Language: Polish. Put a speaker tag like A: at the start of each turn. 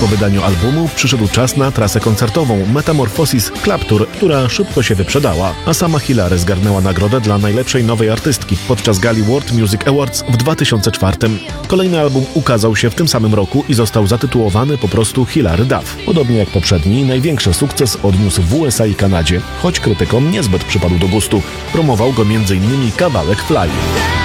A: Po wydaniu albumu przyszedł czas na trasę koncertową Metamorphosis Club Tour, która szybko się wyprzedała, a sama Hilary zgarnęła nagrodę dla najlepszej nowej artystki podczas gali World Music Awards w 2004. Kolejny album ukazał się w tym samym roku i został zatytułowany po prostu Hilary Duff. Podobnie jak poprzedni, największy sukces odniósł w USA i Kanadzie, choć krytykom niezbyt przypadł do gustu. Promował go m.in. kawałek Fly.